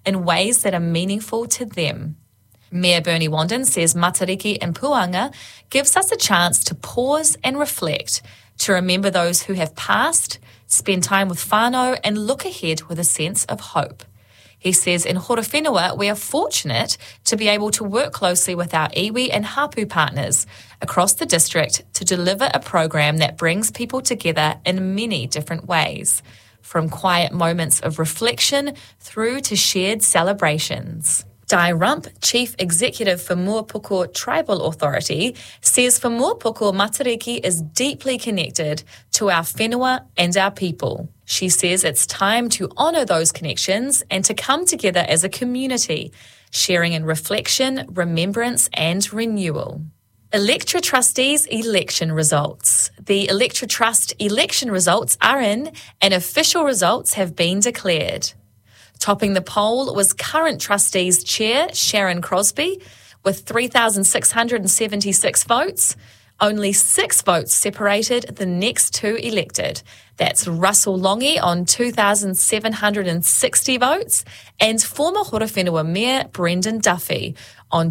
in ways that are meaningful to them. Mayor Bernie Wanden says Matariki in Puanga gives us a chance to pause and reflect, to remember those who have passed, spend time with whānau and look ahead with a sense of hope. He says in Horowhenua, we are fortunate to be able to work closely with our iwi and hapu partners across the district to deliver a program that brings people together in many different ways, from quiet moments of reflection through to shared celebrations. Dai Rump, Chief Executive for Muapoko Tribal Authority, says for Muapoko, Matariki is deeply connected to our whenua and our people. She says it's time to honour those connections and to come together as a community, sharing in reflection, remembrance and renewal. Electra Trustees election results. The Electra Trust election results are in and official results have been declared. Topping the poll was current Trustees Chair Sharon Crosby with 3,676 votes. Only 6 votes separated the next two elected. That's Russell Longi on 2,760 votes and former Horowhenua Mayor Brendan Duffy on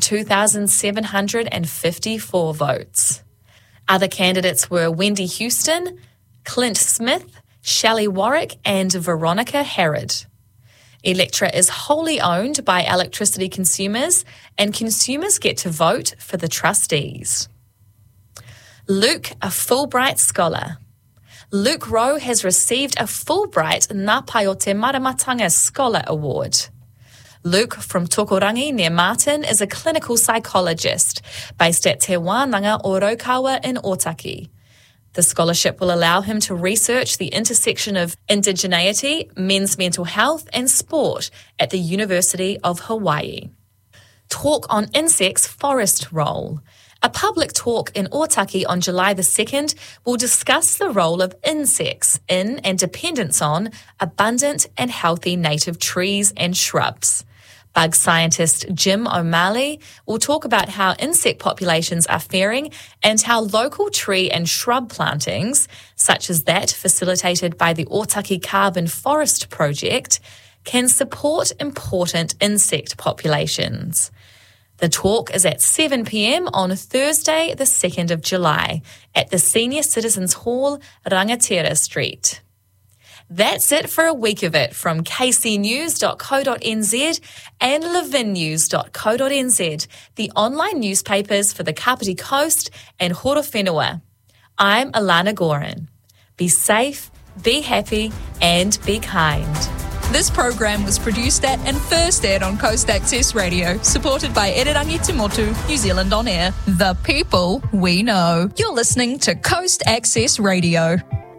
2,754 votes. Other candidates were Wendy Houston, Clint Smith, Shelley Warwick and Veronica Herod. Electra is wholly owned by electricity consumers and consumers get to vote for the trustees. Luke, a Fulbright scholar. Luke Rowe has received a Fulbright Ngā Pai o Te Maramatanga Scholar Award. Luke from Tokorangi near Martin is a clinical psychologist based at Te Wānanga o Raukawa in Otaki. The scholarship will allow him to research the intersection of indigeneity, men's mental health and sport at the University of Hawaii. Talk on insects' forest role. A public talk in Otaki on July the 2nd will discuss the role of insects in and dependence on abundant and healthy native trees and shrubs. Bug scientist Jim O'Malley will talk about how insect populations are faring and how local tree and shrub plantings, such as that facilitated by the Otaki Carbon Forest Project, can support important insect populations. The talk is at 7 p.m. on Thursday, the 2nd of July at the Senior Citizens Hall, Rangatira Street. That's it for a week of it from kcnews.co.nz and levinnews.co.nz, the online newspapers for the Kapiti Coast and Horowhenua. I'm Alana Gorin. Be safe, be happy and be kind. This program was produced at and first aired on Coast Access Radio, supported by Ererangi Te Motu, New Zealand On Air. The people we know. You're listening to Coast Access Radio.